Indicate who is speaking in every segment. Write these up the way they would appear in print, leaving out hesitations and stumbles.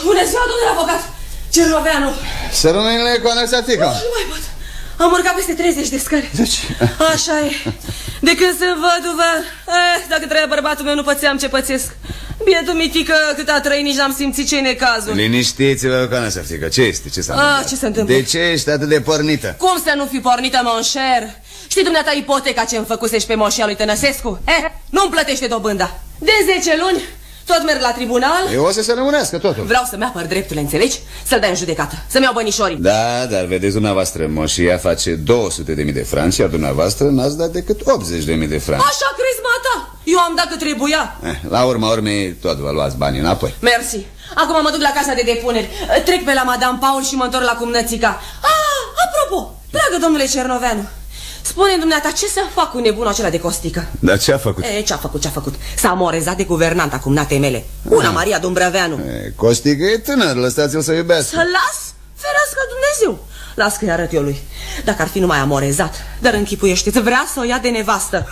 Speaker 1: Bună ziua, domnule avocat Cernoveanu.
Speaker 2: Să rămâinile cu anăsatică.
Speaker 1: Nu mai pot. Am urcat peste 30 de scări.
Speaker 2: Deci?
Speaker 1: Așa e. De când sunt văduvă, dacă trăia bărbatul meu, nu pățeam ce pățesc. Bietul mitică, cât a trăit, nici n-am simțit ce-i necazul.
Speaker 2: Liniștiți-vă, cu anăsatică. Ce este? Ce s-a întâmplat?
Speaker 1: Ce se întâmplă?
Speaker 2: De ce ești atât de pornită?
Speaker 1: Cum să nu fi pornită, mon cher? Știi dumneata ipoteca ce-mi făcusești pe moșia lui Tănăsescu? Nu-mi plătește dobânda. De 10 luni tot merg la tribunal.
Speaker 2: Eu o să se rămânească totul.
Speaker 1: Vreau să-mi apăr drepturile, înțelegi? Să-l dai în judecată, să-mi iau bănișorii.
Speaker 2: Da, dar vedeți dumneavoastră, moșia face 200.000 de franci, iar dumneavoastră n-ați dat decât 80.000 de franci.
Speaker 1: Așa crezi, mata? Eu am dat cât trebuia.
Speaker 2: La urma urmei, tot vă luați banii înapoi.
Speaker 1: Mersi. Acum mă duc la casa de depuneri. Trec pe la Madame Paul și mă întorc la cumnățica. Apropo, dragă domnule Cernoveanu, spune-mi dumneata, ce să fac cu nebunul acela de Costică?
Speaker 2: Dar ce a făcut?
Speaker 1: Ce-a făcut? S-a amorezat de guvernanta cumnatei mele, Una Maria Dumbrăveanu.
Speaker 2: Costică e tânăr, lăsați-l să iubească.
Speaker 1: Să las? Ferească Dumnezeu. Las că-i arăt eu lui. Dacă ar fi numai amorezat. Dar închipuiește-ți, vrea să o ia de nevastă.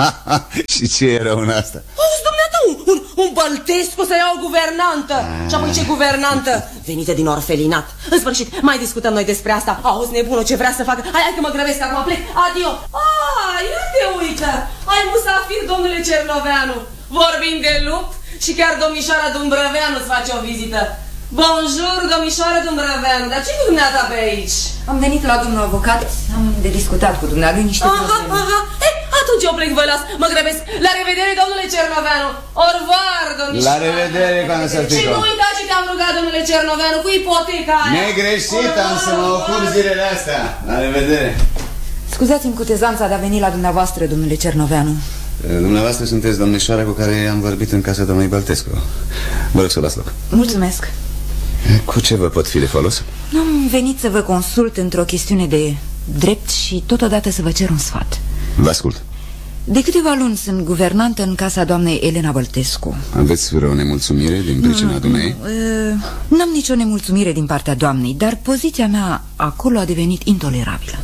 Speaker 2: Și ce e rău în asta?
Speaker 1: Auzi, dumneata, un Băltescu să ia o guvernantă. Și apoi ce guvernantă? Venită din orfelinat. În sfârșit, mai discutăm noi despre asta. Auzi, nebunul, ce vrea să facă? Hai că mă grăbesc, acum plec. Adio. Ia te uită. Ai musafir, domnule Cernoveanu. Vorbim de lupt și chiar domnișoara Dumbrăveanu îți face o vizită. Bonjour, domnișoară Dumbrăveanu. Dar ce cu dumneata pe aici?
Speaker 3: Am venit la domnul avocat. Am de discutat cu dumnealui niște probleme.
Speaker 1: Atunci eu plec, vă las, mă grăbesc. La revedere, domnule Cernoveanu. Au revoir, domnișoară.
Speaker 2: La revedere, Canăsătico.
Speaker 1: Și nu uita ce te-am rugat, domnule Cernoveanu, cu ipoteca aia.
Speaker 2: Negreșit, am să mă ocup zilele astea. La revedere.
Speaker 3: Scuzați-mi cutezanța de a veni la dumneavoastră, domnule Cernoveanu.
Speaker 2: Dumneavoastră sunteți domnișoara cu care am vorbit în casa domnului Băltescu. Vă rog să las loc.
Speaker 3: Mulțumesc.
Speaker 2: Cu ce vă pot fi de folos?
Speaker 3: Am venit să vă consult într-o chestiune de drept și totodată să vă cer un sfat.
Speaker 2: Vă ascult.
Speaker 3: De câteva luni sunt guvernantă în casa doamnei Elena Băltescu.
Speaker 2: Aveți vreo nemulțumire din pricina dumneei?
Speaker 3: N-am nicio nemulțumire din partea doamnei, dar poziția mea acolo a devenit intolerabilă.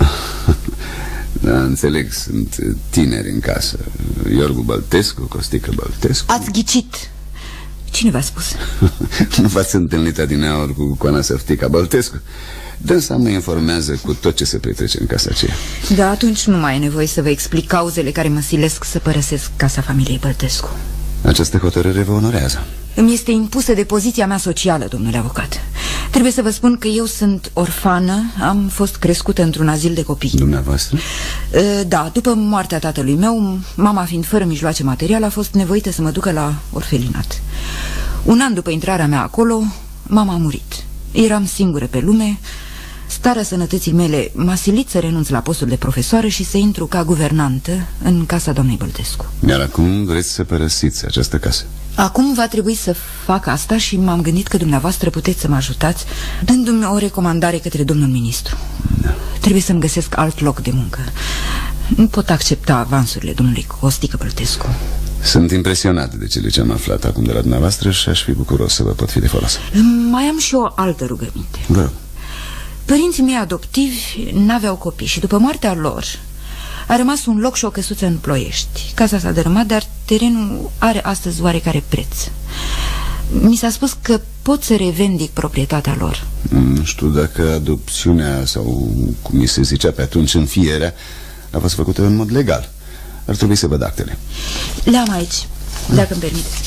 Speaker 2: Da, înțeleg, sunt tineri în casă. Iorgu Băltescu, Costică Băltescu.
Speaker 3: Ați ghicit. Cine v-a spus?
Speaker 2: Nu v-ați întâlnit adineaori cu Coana Săftica Băltescu? Dânsa mă informează cu tot ce se petrece în casa aceea.
Speaker 3: Da, atunci nu mai e nevoie să vă explic cauzele care mă silesc să părăsesc casa familiei Băltescu.
Speaker 2: Această hotărâre vă onorează.
Speaker 3: Îmi este impusă de poziția mea socială, domnule avocat. Trebuie să vă spun că eu sunt orfană. Am fost crescută într-un azil de copii.
Speaker 2: Dumneavoastră?
Speaker 3: Da, după moartea tatălui meu, mama fiind fără mijloace materiale, a fost nevoită să mă ducă la orfelinat. Un an după intrarea mea acolo, mama a murit. Eram singură pe lume. Starea sănătății mele m-a silit să renunț la postul de profesoară și să intru ca guvernantă în casa doamnei Băltescu.
Speaker 2: Iar acum vreți să părăsiți această casă?
Speaker 3: Acum va trebui să fac asta și m-am gândit că dumneavoastră puteți să mă ajutați dându-mi o recomandare către domnul ministru. Trebuie să-mi găsesc alt loc de muncă. Nu pot accepta avansurile domnului Costică Băltescu.
Speaker 2: Sunt impresionat de cele ce am aflat acum de la dumneavoastră și aș fi bucuros să vă pot fi de folos.
Speaker 3: Mai am și o altă rugăminte.
Speaker 2: Vă rog.
Speaker 3: Părinții mei adoptivi n-aveau copii și după moartea lor a rămas un loc și o căsuță în Ploiești. Casa s-a dărâmat, dar terenul are astăzi oarecare preț. Mi s-a spus că pot să revendic proprietatea lor.
Speaker 2: Nu știu dacă adopțiunea sau, cum mi se zicea pe atunci, înfierea a fost făcută în mod legal. Ar trebui să văd actele.
Speaker 3: Le am aici, dacă îmi permiteți.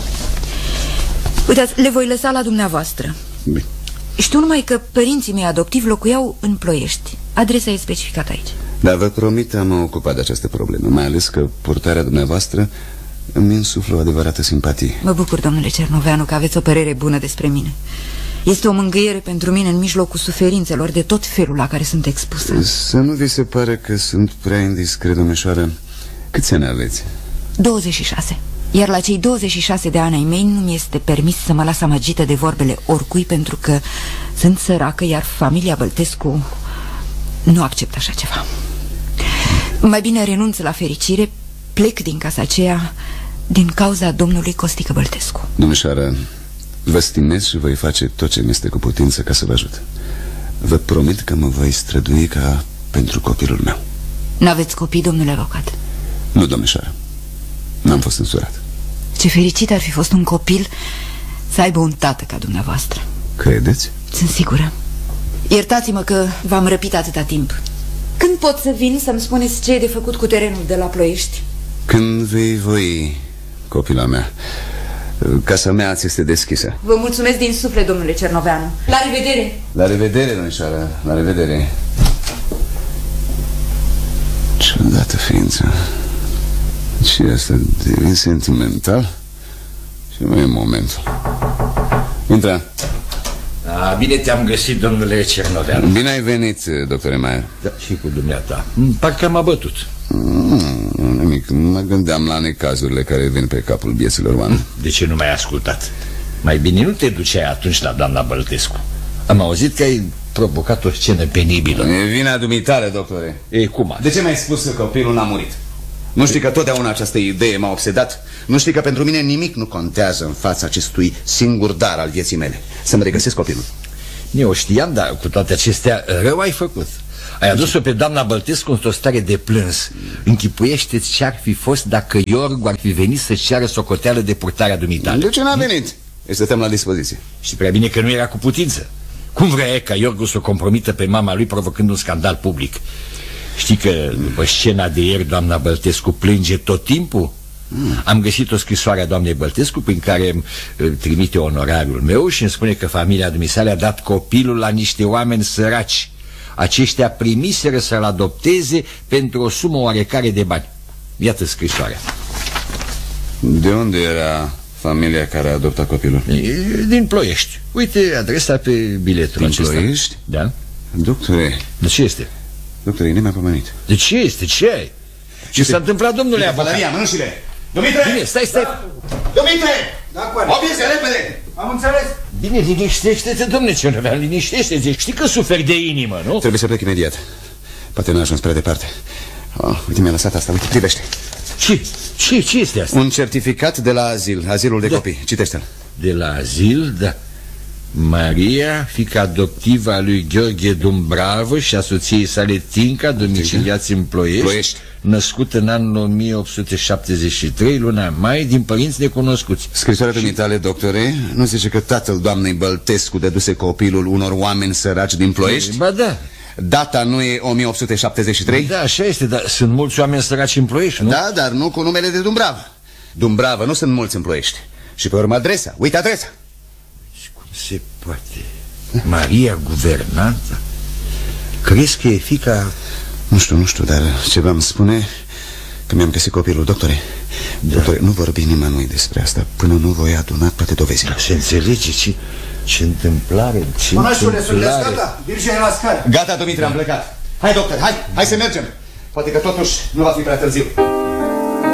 Speaker 3: Uitați, le voi lăsa la dumneavoastră.
Speaker 2: Bine.
Speaker 3: Știu numai că părinții mei adoptivi locuiau în Ploiești. Adresa e specificată aici.
Speaker 2: Dar vă promit, am ocupat de această problemă. Mai ales că purtarea dumneavoastră îmi insuflă o adevărată simpatie.
Speaker 3: Mă bucur, domnule Cernoveanu, că aveți o părere bună despre mine. Este o mângâiere pentru mine în mijlocul suferințelor de tot felul la care sunt expusă.
Speaker 2: Să nu vi se pare că sunt prea indiscret, domnișoară? Câți ani aveți?
Speaker 3: 26. Iar la cei 26 de ani ai mei nu mi este permis să mă las amăgită de vorbele oricui, pentru că sunt săracă, iar familia Băltescu nu acceptă așa ceva. Mai bine renunț la fericire, plec din casa aceea din cauza domnului Costică Băltescu.
Speaker 2: Domnișoară, vă stimez și voi face tot ce mi-este cu putință ca să vă ajut. Vă promit că mă voi strădui ca pentru copilul meu.
Speaker 3: N-aveți copii, domnule avocat?
Speaker 2: Nu, domnișoară. N-am fost însurat.
Speaker 3: Ce fericit ar fi fost un copil să aibă un tată ca dumneavoastră.
Speaker 2: Credeți?
Speaker 3: Sunt sigură. Iertați-mă că v-am răpit atâta timp. Când pot să vin să-mi spuneți ce e de făcut cu terenul de la Ploiești?
Speaker 2: Când vei voi, copila mea. Casa mea ți este deschisă.
Speaker 3: Vă mulțumesc din suflet, domnule Cernoveanu. La revedere!
Speaker 2: La revedere, domnișoară, la revedere. Ciudată ființă. Și asta devine sentimental? Și mai e momentul. Intră.
Speaker 4: Bine te-am găsit, domnule Cernoveanu.
Speaker 2: Bine ai venit, doctore Maier.
Speaker 4: Da, și cu dumneata. Parcă m-a bătut.
Speaker 2: Nimic, mă gândeam la necazurile care vin pe capul vieților oameni.
Speaker 4: De ce nu m-ai ascultat? Mai bine nu te duceai atunci la doamna Băltescu. Am auzit că ai provocat o scenă penibilă.
Speaker 2: E vina dumitare, doctore.
Speaker 4: Ei, cum?
Speaker 2: De ce mi-ai spus că copilul n-a murit? Nu știi că totdeauna această idee m-a obsedat? Nu știi că pentru mine nimic nu contează în fața acestui singur dar al vieții mele? Să-mi regăsesc copilul.
Speaker 4: Eu știam, dar cu toate acestea rău ai făcut. Ai adus-o pe doamna Băltescu într-o stare de plâns. Închipuiește-ți ce-ar fi fost dacă Iorgu ar fi venit să-și ceară socoteală de purtarea dumitale.
Speaker 2: De ce n-a venit? Îi stăteam la dispoziție.
Speaker 4: Știi prea bine că nu era cu putință. Cum vrea ca Iorgu să o compromită pe mama lui provocând un scandal public? Știi că după scena de ieri doamna Băltescu plânge tot timpul? Am găsit o scrisoare a doamnei Băltescu prin care îmi trimite onorariul meu și îmi spune că familia dumisale a dat copilul la niște oameni săraci. Aceștia primiseră să-l adopteze pentru o sumă oarecare de bani. Iată scrisoarea.
Speaker 2: De unde era familia care a adoptat copilul?
Speaker 4: Din Ploiești. Uite adresa pe biletul
Speaker 2: Din
Speaker 4: acesta.
Speaker 2: Ploiești?
Speaker 4: Da.
Speaker 2: Doctore,
Speaker 4: De ce este?
Speaker 2: doctore, e nemaipomenit.
Speaker 4: De ce este? Ce ai? Ce s-a întâmplat, domnule avocat?
Speaker 2: Valeria, mânușile! Dumitre!
Speaker 4: Bine, stai.
Speaker 2: Dumitre!
Speaker 5: Da, coare.
Speaker 2: Obieze, repede!
Speaker 5: Am înțeles.
Speaker 4: Bine, liniștește-te, domnule Cernoveanu, liniștește-te. Știi că suferi de inimă, nu?
Speaker 2: Trebuie să plec imediat. Poate n-a ajuns prea departe. Uite, mi-a lăsat asta, uite, privește.
Speaker 4: Ce este asta?
Speaker 2: Un certificat de la azil, azilul de copii. Citește-l.
Speaker 4: De la azil, da. Maria, fiica adoptivă a lui Gheorghe Dumbravă și a soției sale Tinca, domiciliați în Ploiești, născută în anul 1873, luna mai, din părinți necunoscuți.
Speaker 2: Scrisoarea dumitale, doctore, nu zice că tatăl doamnei Băltescu dăduse copilul unor oameni săraci din Ploiești?
Speaker 4: Ba da.
Speaker 2: Data nu e 1873?
Speaker 4: Da, așa este, dar sunt mulți oameni săraci în Ploiești, nu?
Speaker 2: Da, dar nu cu numele de Dumbravă. Dumbravă, nu sunt mulți în Ploiești. Și pe urmă adresa, uite adresa.
Speaker 4: Cum se poate? Maria Guvernanta? Crezi că e fiica...
Speaker 2: Nu știu, dar ceva îmi spune că mi-am găsit copilul, doctore. Da. Doctore, nu vorbi nimănui despre asta până nu voi aduna toate dovezile.
Speaker 4: Se înțelege ce întâmplare, ce
Speaker 5: Mănașule, sunteți
Speaker 4: întâmplare.
Speaker 5: gata? Virgine la scară.
Speaker 2: Gata, Dumitru, am plecat. Hai, doctor, hai să mergem. Poate că totuși nu va fi prea târziu.